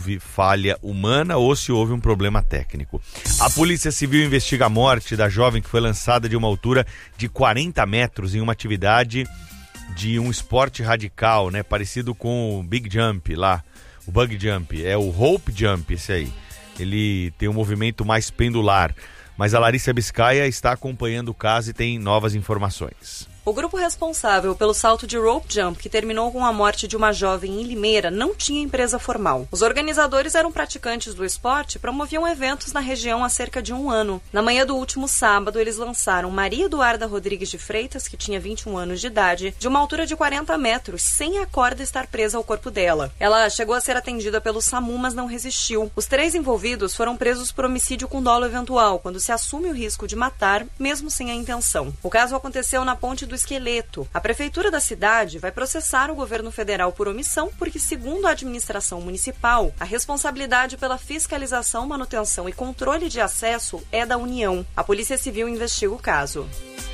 houve falha humana ou se houve um problema técnico. A Polícia Civil investiga a morte da jovem que foi lançada de uma altura de 40 metros em uma atividade de um esporte radical, né? Parecido com o Big Jump lá, o Bug Jump, é o Hope Jump esse aí. Ele tem um movimento mais pendular, mas a Larissa Biscaia está acompanhando o caso e tem novas informações. O grupo responsável pelo salto de rope jump, que terminou com a morte de uma jovem em Limeira, não tinha empresa formal. Os organizadores eram praticantes do esporte e promoviam eventos na região há cerca de um ano. Na manhã do último sábado, eles lançaram Maria Eduarda Rodrigues de Freitas, que tinha 21 anos de idade, de uma altura de 40 metros, sem a corda estar presa ao corpo dela. Ela chegou a ser atendida pelo SAMU, mas não resistiu. Os 3 envolvidos foram presos por homicídio com dolo eventual, quando se assume o risco de matar, mesmo sem a intenção. O caso aconteceu na Ponte do Esqueleto. A prefeitura da cidade vai processar o governo federal por omissão, porque, segundo a administração municipal, a responsabilidade pela fiscalização, manutenção e controle de acesso é da União. A Polícia Civil investiga o caso.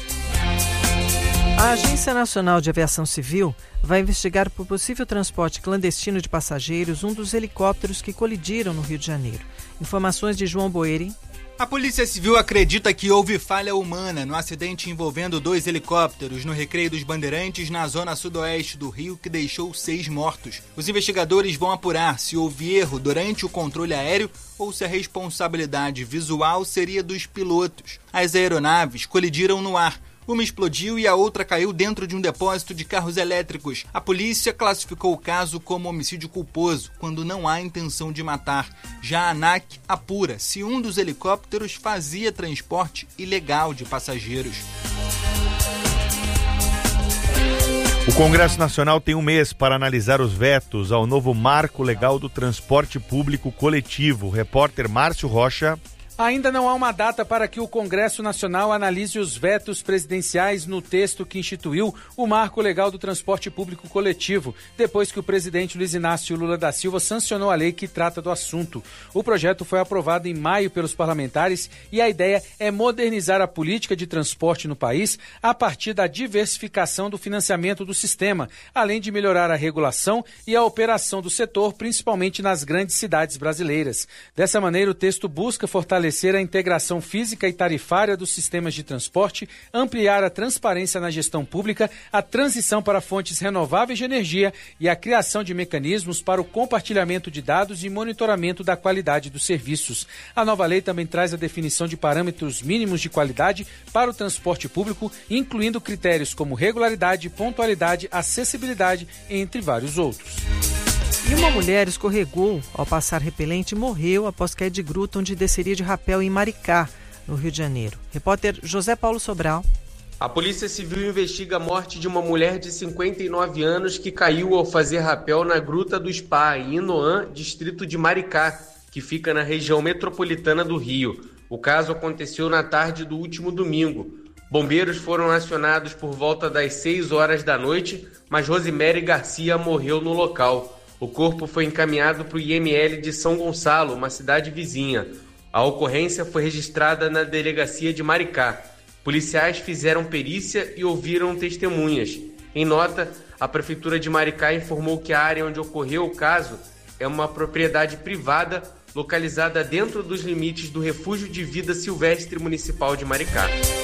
A Agência Nacional de Aviação Civil vai investigar por possível transporte clandestino de passageiros um dos helicópteros que colidiram no Rio de Janeiro. Informações de João Boeri. A Polícia Civil acredita que houve falha humana no acidente envolvendo 2 helicópteros no Recreio dos Bandeirantes, na zona sudoeste do Rio, que deixou 6 mortos. Os investigadores vão apurar se houve erro durante o controle aéreo ou se a responsabilidade visual seria dos pilotos. As aeronaves colidiram no ar. Uma explodiu e a outra caiu dentro de um depósito de carros elétricos. A polícia classificou o caso como homicídio culposo, quando não há intenção de matar. Já a ANAC apura se um dos helicópteros fazia transporte ilegal de passageiros. O Congresso Nacional tem um mês para analisar os vetos ao novo marco legal do transporte público coletivo. O repórter Márcio Rocha. Ainda não há uma data para que o Congresso Nacional analise os vetos presidenciais no texto que instituiu o Marco Legal do Transporte Público Coletivo, depois que o presidente Luiz Inácio Lula da Silva sancionou a lei que trata do assunto. O projeto foi aprovado em maio pelos parlamentares e a ideia é modernizar a política de transporte no país a partir da diversificação do financiamento do sistema, além de melhorar a regulação e a operação do setor, principalmente nas grandes cidades brasileiras. Dessa maneira, o texto busca fortalecer a integração física e tarifária dos sistemas de transporte, ampliar a transparência na gestão pública, a transição para fontes renováveis de energia e a criação de mecanismos para o compartilhamento de dados e monitoramento da qualidade dos serviços. A nova lei também traz a definição de parâmetros mínimos de qualidade para o transporte público, incluindo critérios como regularidade, pontualidade, acessibilidade, entre vários outros. E uma mulher escorregou ao passar repelente e morreu após cair de gruta onde desceria de rapel em Maricá, no Rio de Janeiro. Repórter José Paulo Sobral. A Polícia Civil investiga a morte de uma mulher de 59 anos que caiu ao fazer rapel na Gruta do Spa, em Inoã, distrito de Maricá, que fica na região metropolitana do Rio. O caso aconteceu na tarde do último domingo. Bombeiros foram acionados por volta das 6 horas da noite, mas Rosemary Garcia morreu no local. O corpo foi encaminhado para o IML de São Gonçalo, uma cidade vizinha. A ocorrência foi registrada na delegacia de Maricá. Policiais fizeram perícia e ouviram testemunhas. Em nota, a Prefeitura de Maricá informou que a área onde ocorreu o caso é uma propriedade privada localizada dentro dos limites do Refúgio de Vida Silvestre Municipal de Maricá.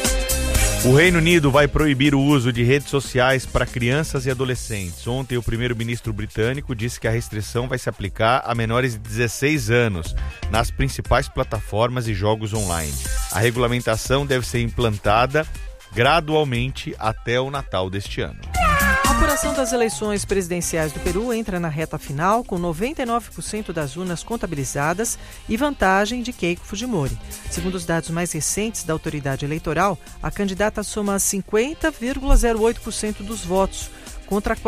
O Reino Unido vai proibir o uso de redes sociais para crianças e adolescentes. Ontem, o primeiro-ministro britânico disse que a restrição vai se aplicar a menores de 16 anos nas principais plataformas e jogos online. A regulamentação deve ser implantada gradualmente até o Natal deste ano. A apuração das eleições presidenciais do Peru entra na reta final com 99% das urnas contabilizadas e vantagem de Keiko Fujimori. Segundo os dados mais recentes da autoridade eleitoral, a candidata soma 50,08% dos votos, contra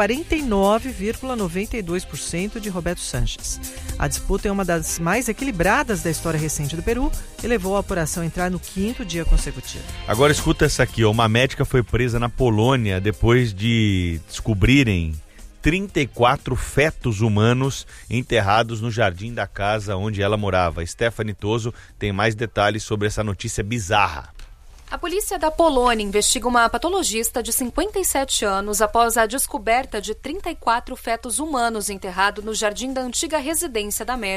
49,92% de Roberto Sanches. A disputa é uma das mais equilibradas da história recente do Peru e levou a apuração a entrar no 5º dia consecutivo. Agora escuta essa aqui, ó. Uma médica foi presa na Polônia depois de descobrirem 34 fetos humanos enterrados no jardim da casa onde ela morava. Stephanie Toso tem mais detalhes sobre essa notícia bizarra. A polícia da Polônia investiga uma patologista de 57 anos após a descoberta de 34 fetos humanos enterrados no jardim da antiga residência da médica.